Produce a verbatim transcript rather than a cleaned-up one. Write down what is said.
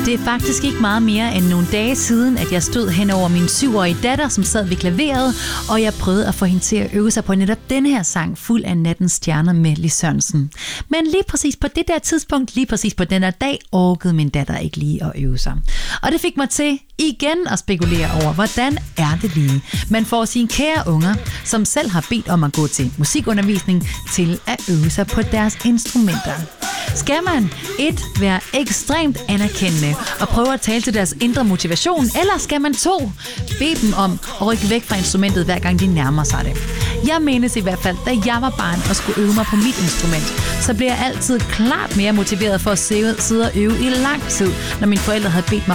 Det er faktisk ikke meget mere end nogle dage siden, at jeg stod hen over min syvårige datter, som sad ved klaveret, og jeg prøvede at få hende til at øve sig på netop denne her sang, Fuld af nattens stjerner med Lis Sørensen. Men lige præcis på det der tidspunkt, lige præcis på den her dag, orkede min datter ikke lige at øve sig. Og det fik mig til igen at spekulere over, hvordan er det lige, man får sine kære unger, som selv har bedt om at gå til musikundervisning, til at øve sig på deres instrumenter. Skal man et være ekstremt anerkendende og prøve at tale til deres indre motivation, eller skal man to bede dem om at rykke væk fra instrumentet, hver gang de nærmer sig det? Jeg menes i hvert fald, da jeg var barn og skulle øve mig på mit instrument, så blev jeg altid klart mere motiveret for at sidde og øve i lang tid, når mine forældre havde bedt mig